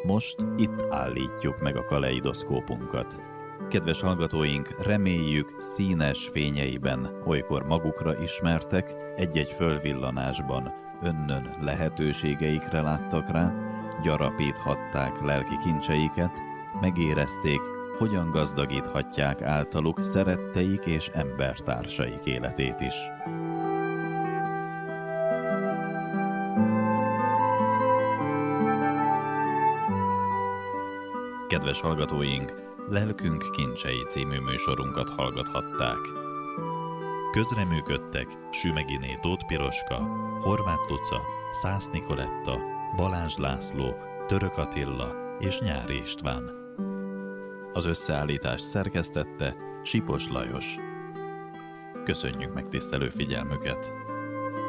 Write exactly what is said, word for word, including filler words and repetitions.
Most itt állítjuk meg a kaleidoszkópunkat. Kedves hallgatóink, reméljük színes fényeiben olykor magukra ismertek, egy-egy fölvillanásban önnön lehetőségeikre láttak rá, gyarapíthatták lelki kincseiket, megérezték, hogyan gazdagíthatják általuk szeretteik és embertársaik életét is. Kedves hallgatóink, Lelkünk kincsei című műsorunkat hallgathatták. Közreműködtek Sümeginé Tóth Piroska, Horváth Luca, Szász Nikoletta, Balázs László, Török Attila és Nyári István. Az összeállítást szerkesztette Sipos Lajos. Köszönjük megtisztelő figyelmüket!